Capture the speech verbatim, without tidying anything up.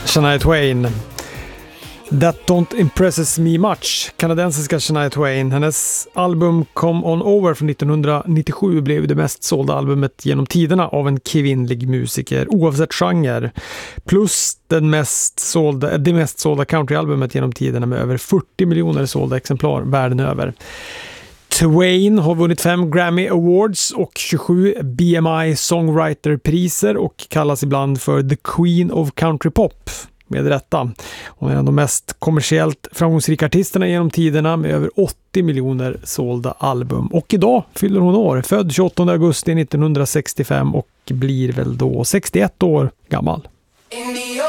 Shania Twain. That Don't Impresses Me Much. Kanadensiska Shania Twain. Hennes album Come On Over från nittonhundranittiosju blev det mest sålda albumet genom tiderna av en kvinnlig musiker oavsett genre. Plus den mest sålda, det mest sålda countryalbumet genom tiderna med över fyrtio miljoner sålda exemplar världen över. Twain har vunnit fem Grammy Awards och tjugosju B M I Songwriter-priser och kallas ibland för The Queen of Country Pop. Med rätta. Hon är en av de mest kommersiellt framgångsrika artisterna genom tiderna med över åttio miljoner sålda album. Och idag fyller hon år, född tjugoåttonde augusti nittonhundrasextiofem och blir väl då sextioett år gammal.